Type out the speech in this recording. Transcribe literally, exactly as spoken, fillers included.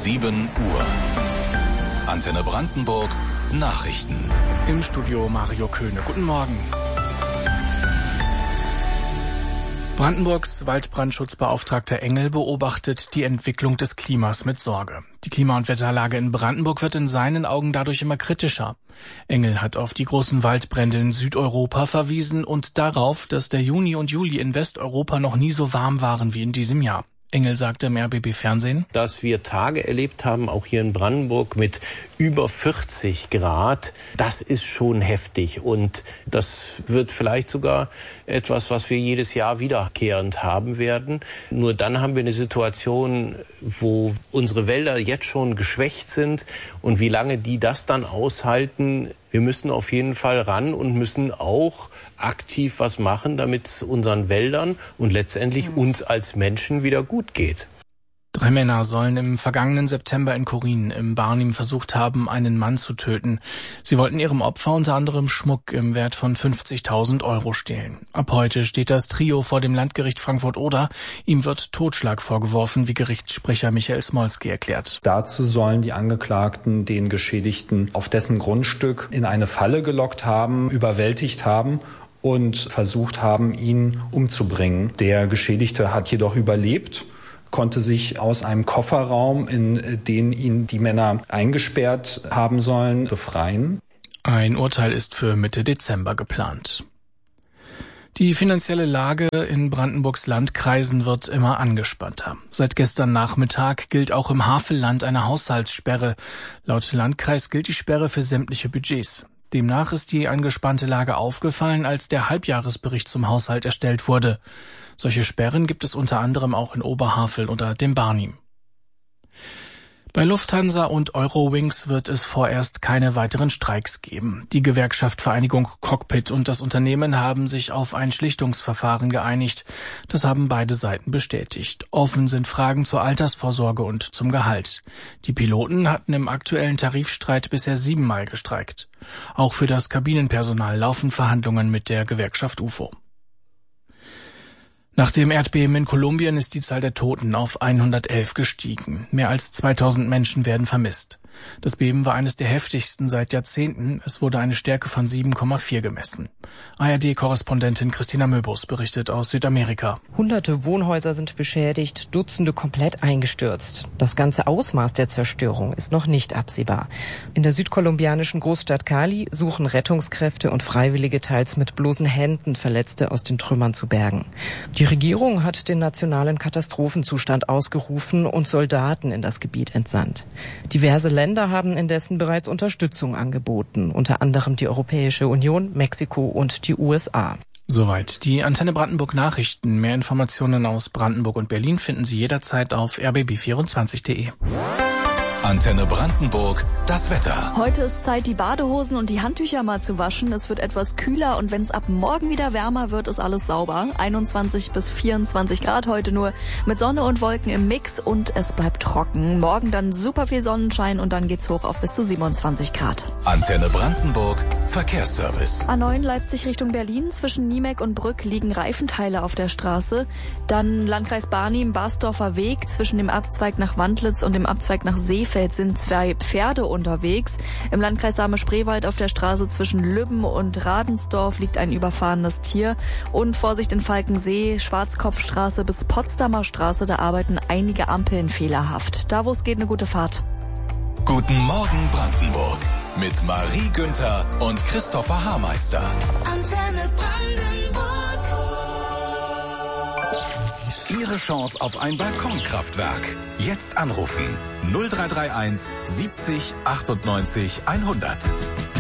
sieben Uhr. Antenne Brandenburg Nachrichten. Im Studio Mario Köhne. Guten Morgen. Brandenburgs Waldbrandschutzbeauftragter Engel beobachtet die Entwicklung des Klimas mit Sorge. Die Klima- und Wetterlage in Brandenburg wird in seinen Augen dadurch immer kritischer. Engel hat auf die großen Waldbrände in Südeuropa verwiesen und darauf, dass der Juni und Juli in Westeuropa noch nie so warm waren wie in diesem Jahr. Engel sagte im R B B-Fernsehen, dass wir Tage erlebt haben, auch hier in Brandenburg, mit über vierzig Grad. Das ist schon heftig und das wird vielleicht sogar etwas, was wir jedes Jahr wiederkehrend haben werden. Nur dann haben wir eine Situation, wo unsere Wälder jetzt schon geschwächt sind und wie lange die das dann aushalten. Wir müssen auf jeden Fall ran und müssen auch aktiv was machen, damit es unseren Wäldern und letztendlich uns als Menschen wieder gut geht. Drei Männer sollen im vergangenen September in Korin im Barnim versucht haben, einen Mann zu töten. Sie wollten ihrem Opfer unter anderem Schmuck im Wert von fünfzigtausend Euro stehlen. Ab heute steht das Trio vor dem Landgericht Frankfurt-Oder. Ihm wird Totschlag vorgeworfen, wie Gerichtssprecher Michael Smolski erklärt. Dazu sollen die Angeklagten den Geschädigten auf dessen Grundstück in eine Falle gelockt haben, überwältigt haben und versucht haben, ihn umzubringen. Der Geschädigte hat jedoch überlebt, konnte sich aus einem Kofferraum, in den ihn die Männer eingesperrt haben sollen, befreien. Ein Urteil ist für Mitte Dezember geplant. Die finanzielle Lage in Brandenburgs Landkreisen wird immer angespannter. Seit gestern Nachmittag gilt auch im Havelland eine Haushaltssperre. Laut Landkreis gilt die Sperre für sämtliche Budgets. Demnach ist die angespannte Lage aufgefallen, als der Halbjahresbericht zum Haushalt erstellt wurde. Solche Sperren gibt es unter anderem auch in Oberhavel oder dem Barnim. Bei Lufthansa und Eurowings wird es vorerst keine weiteren Streiks geben. Die Gewerkschaft Vereinigung Cockpit und das Unternehmen haben sich auf ein Schlichtungsverfahren geeinigt. Das haben beide Seiten bestätigt. Offen sind Fragen zur Altersvorsorge und zum Gehalt. Die Piloten hatten im aktuellen Tarifstreit bisher siebenmal gestreikt. Auch für das Kabinenpersonal laufen Verhandlungen mit der Gewerkschaft U F O. Nach dem Erdbeben in Kolumbien ist die Zahl der Toten auf hundertelf gestiegen. Mehr als zweitausend Menschen werden vermisst. Das Beben war eines der heftigsten seit Jahrzehnten. Es wurde eine Stärke von sieben Komma vier gemessen. A R D-Korrespondentin Christina Möbus berichtet aus Südamerika. Hunderte Wohnhäuser sind beschädigt, Dutzende komplett eingestürzt. Das ganze Ausmaß der Zerstörung ist noch nicht absehbar. In der südkolumbianischen Großstadt Cali suchen Rettungskräfte und Freiwillige teils mit bloßen Händen Verletzte aus den Trümmern zu bergen. Die Regierung hat den nationalen Katastrophenzustand ausgerufen und Soldaten in das Gebiet entsandt. Diverse Länder Länder haben indessen bereits Unterstützung angeboten, unter anderem die Europäische Union, Mexiko und die U S A. Soweit die Antenne Brandenburg Nachrichten. Mehr Informationen aus Brandenburg und Berlin finden Sie jederzeit auf r b b vierundzwanzig punkt de. Antenne Brandenburg, das Wetter. Heute ist Zeit, die Badehosen und die Handtücher mal zu waschen. Es wird etwas kühler und wenn es ab morgen wieder wärmer wird, ist alles sauber. einundzwanzig bis vierundzwanzig Grad heute nur mit Sonne und Wolken im Mix und es bleibt trocken. Morgen dann super viel Sonnenschein und dann geht's hoch auf bis zu siebenundzwanzig Grad. Antenne Brandenburg, Verkehrsservice. A neun Leipzig Richtung Berlin. Zwischen Niemek und Brück liegen Reifenteile auf der Straße. Dann Landkreis Barnim, Basdorfer Weg. Zwischen dem Abzweig nach Wandlitz und dem Abzweig nach Seefeld sind zwei Pferde unterwegs. Im Landkreis Same-Spreewald auf der Straße zwischen Lübben und Radensdorf liegt ein überfahrenes Tier. Und Vorsicht in Falkensee, Schwarzkopfstraße bis Potsdamer Straße, da arbeiten einige Ampeln fehlerhaft. Da wo es geht, eine gute Fahrt. Guten Morgen Brandenburg mit Marie Günther und Christopher Haarmeister. Antenne Brandenburg. Ihre Chance auf ein Balkonkraftwerk. Jetzt anrufen null drei drei eins siebzig achtundneunzig hundert.